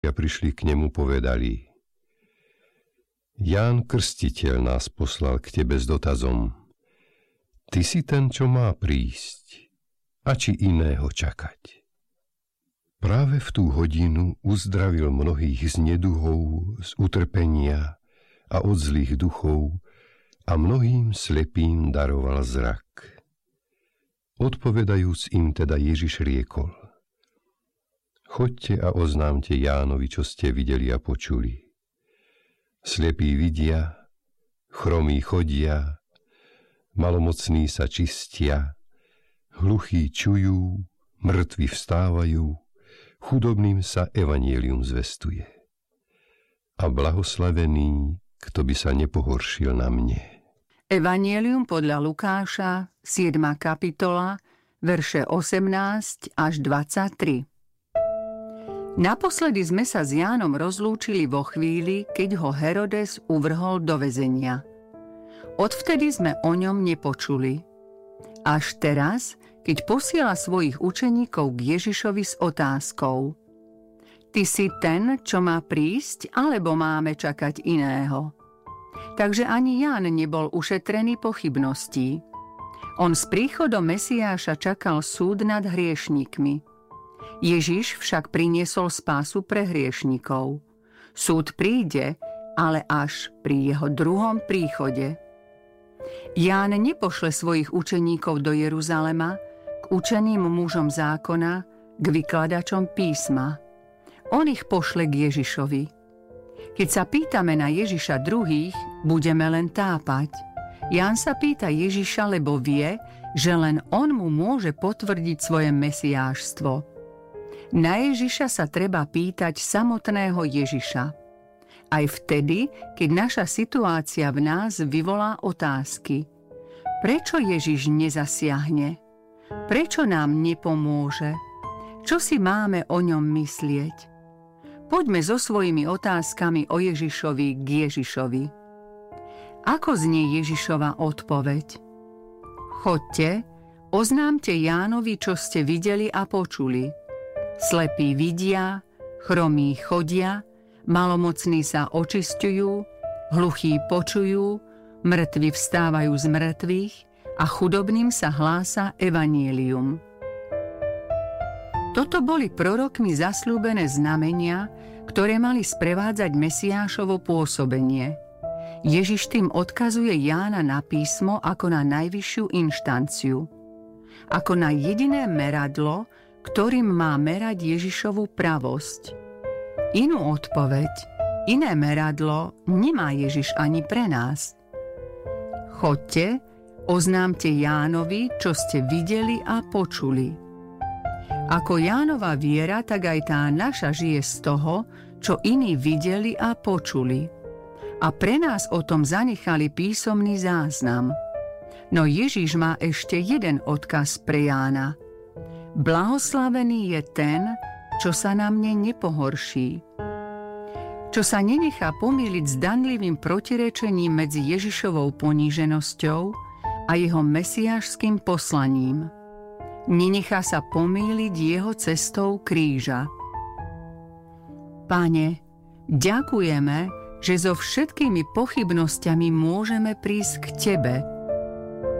prišli k nemu, povedali: Ján Krstiteľ nás poslal k tebe s dotazom: Ty si ten, čo má prísť, a či iného čakať? Práve v tú hodinu uzdravil mnohých z neduhov, z utrpenia a od zlých duchov a mnohým slepým daroval zrak. Odpovedajúc im teda Ježiš riekol: Choďte a oznámte Jánovi, čo ste videli a počuli. Slepí vidia, chromí chodia, malomocní sa čistia, hluchí čujú, mŕtvi vstávajú, chudobným sa evanjelium zvestuje. A blahoslavený, kto by sa nepohoršil na mne. Evanjelium podľa Lukáša, 7. kapitola, verše 18 až 23. Naposledy sme sa s Jánom rozlúčili vo chvíli, keď ho Herodes uvrhol do väzenia. Odvtedy sme o ňom nepočuli. Až teraz, keď posiela svojich učeníkov k Ježišovi s otázkou: Ty si ten, čo má prísť, alebo máme čakať iného? Takže ani Ján nebol ušetrený pochybností. On s príchodom Mesiáša čakal súd nad hriešnikmi. Ježiš však priniesol spásu pre hriešnikov. Súd príde, ale až pri jeho druhom príchode. Ján nepošle svojich učeníkov do Jeruzalema k učeným mužom zákona, k vykladačom písma. On ich pošle k Ježišovi. Keď sa pýtame na Ježiša druhých, budeme len tápať. Ján sa pýta Ježiša, lebo vie, že len on mu môže potvrdiť svoje mesiášstvo. Na Ježiša sa treba pýtať samotného Ježiša. Aj vtedy, keď naša situácia v nás vyvolá otázky. Prečo Ježiš nezasiahne? Prečo nám nepomôže? Čo si máme o ňom myslieť? Poďme so svojimi otázkami o Ježišovi k Ježišovi. Ako znie Ježišova odpoveď? Choďte, oznámte Jánovi, čo ste videli a počuli. Slepí vidia, chromí chodia, malomocní sa očisťujú, hluchí počujú, mŕtvi vstávajú z mŕtvych a chudobným sa hlása evanjelium. Toto boli prorokmi zasľúbené znamenia, ktoré mali sprevádzať Mesiášovo pôsobenie. Ježiš tým odkazuje Jána na písmo ako na najvyššiu inštanciu. Ako na jediné meradlo, ktorým má merať Ježišovu pravosť. Inú odpoveď, iné meradlo nemá Ježiš ani pre nás. Choďte, oznámte Jánovi, čo ste videli a počuli. Ako Jánova viera, tak aj tá naša žije z toho, čo iní videli a počuli. A pre nás o tom zanechali písomný záznam. No Ježiš má ešte jeden odkaz pre Jána. Blahoslavený je ten, čo sa na mne nepohorší. Čo sa nenechá pomýliť zdanlivým protirečením medzi Ježišovou poníženosťou a jeho mesiášským poslaním. Nenechá sa pomýliť jeho cestou kríža. Pane, ďakujeme, že so všetkými pochybnosťami môžeme prísť k Tebe